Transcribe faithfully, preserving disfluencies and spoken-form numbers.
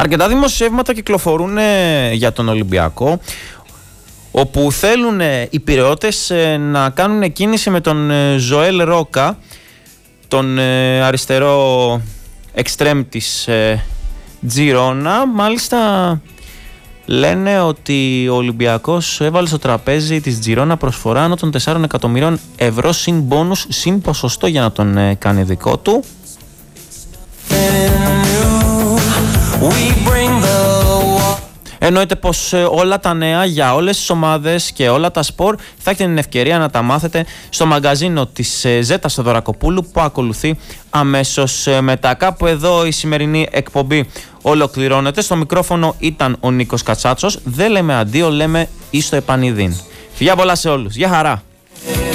Αρκετά δημοσιεύματα κυκλοφορούν για τον Ολυμπιακό, όπου θέλουν οι Πειραιώτες να κάνουν κίνηση με τον Ζωέλ Ρόκα, τον αριστερό εξτρέμ της Τζιρόνα. Μάλιστα λένε ότι ο Ολυμπιακός έβαλε στο τραπέζι της Τζιρόνα προσφορά άνω των τεσσάρων εκατομμυρίων ευρώ συν μπόνους, συν ποσοστό για να τον κάνει δικό του. Εννοείται πως όλα τα νέα για όλες τις ομάδες και όλα τα σπορ θα έχετε την ευκαιρία να τα μάθετε στο μαγκαζίνο της Ζέτα Στοδωρακοπούλου που ακολουθεί αμέσως μετά. Κάπου εδώ η σημερινή εκπομπή ολοκληρώνεται. Στο μικρόφωνο ήταν ο Νίκος Κατσάτσος. Δεν λέμε αντίο, λέμε εις το επανειδήν. Φιλιά πολλά σε όλους. Γεια χαρά!